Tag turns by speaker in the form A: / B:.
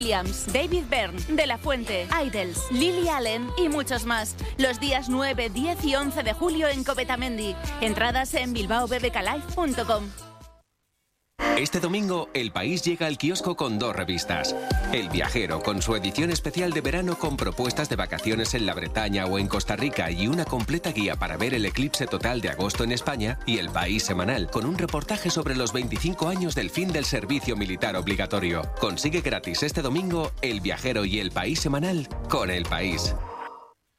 A: Williams, David Byrne, De La Fuente, Idols, Lily Allen y muchos más. Los días 9, 10 y 11 de julio en Copetamendi. Entradas en bilbaobbklife.com.
B: Este domingo, El País llega al kiosco con 2 revistas. El Viajero, con su edición especial de verano con propuestas de vacaciones en la Bretaña o en Costa Rica y una completa guía para ver el eclipse total de agosto en España. Y El País semanal, con un reportaje sobre los 25 años del fin del servicio militar obligatorio. Consigue gratis este domingo El Viajero y El País semanal con El País.